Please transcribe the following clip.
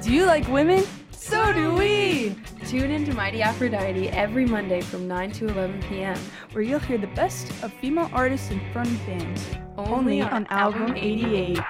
Do you like women? So do we! Tune in to Mighty Aphrodite every Monday from 9 to 11 p.m. where you'll hear the best of female artists and front bands. Only on Album 88.